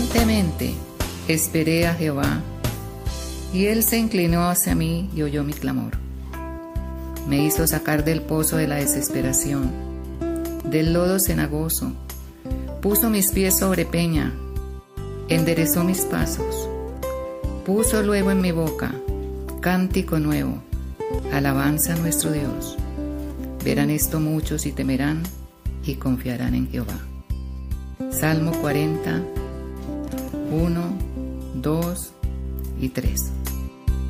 Diligentemente esperé a Jehová, y Él se inclinó hacia mí y oyó mi clamor. Me hizo sacar del pozo de la desesperación, del lodo cenagoso. Puso mis pies sobre peña, enderezó mis pasos. Puso luego en mi boca cántico nuevo, alabanza a nuestro Dios. Verán esto muchos y temerán y confiarán en Jehová. Salmo 40, 1, 2 y 3.